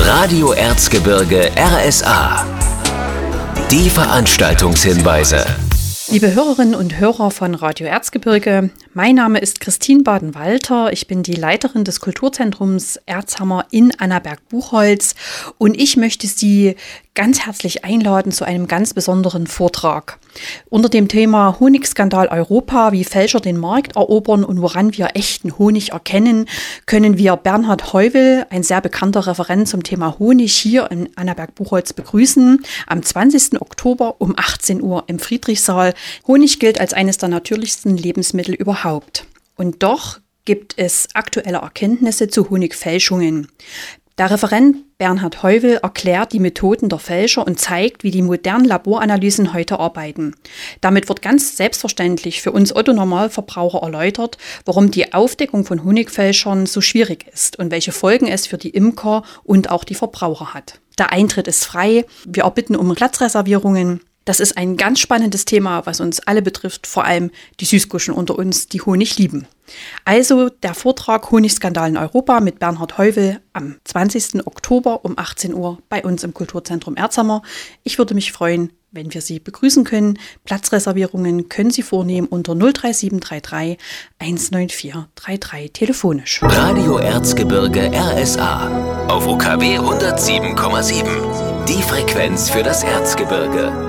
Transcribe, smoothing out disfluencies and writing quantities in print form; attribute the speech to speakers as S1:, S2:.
S1: Radio Erzgebirge RSA. Die Veranstaltungshinweise.
S2: Liebe Hörerinnen und Hörer von Radio Erzgebirge, mein Name ist Christine Baden-Walter. Ich bin die Leiterin des Kulturzentrums Erzhammer in Annaberg-Buchholz und ich möchte Sie ganz herzlich einladen zu einem ganz besonderen Vortrag. Unter dem Thema Honigskandal Europa, wie Fälscher den Markt erobern und woran wir echten Honig erkennen, können wir Bernhard Heuvel, ein sehr bekannter Referent zum Thema Honig, hier in Annaberg-Buchholz begrüßen. Am 20. Oktober um 18 Uhr im Friedrichssaal. Honig gilt als eines der natürlichsten Lebensmittel überhaupt. Und doch gibt es aktuelle Erkenntnisse zu Honigfälschungen. Der Referent Bernhard Heuvel erklärt die Methoden der Fälscher und zeigt, wie die modernen Laboranalysen heute arbeiten. Damit wird ganz selbstverständlich für uns Otto-Normalverbraucher erläutert, warum die Aufdeckung von Honigfälschern so schwierig ist und welche Folgen es für die Imker und auch die Verbraucher hat. Der Eintritt ist frei, wir erbitten um Platzreservierungen. Das ist ein ganz spannendes Thema, was uns alle betrifft, vor allem die Süßguschen unter uns, die Honig lieben. Also der Vortrag Honigskandal in Europa mit Bernhard Heuvel am 20. Oktober um 18 Uhr bei uns im Kulturzentrum Erzhammer. Ich würde mich freuen, wenn wir Sie begrüßen können. Platzreservierungen können Sie vornehmen unter 03733 19433 telefonisch.
S1: Radio Erzgebirge RSA auf UKW 107,7. Die Frequenz für das Erzgebirge.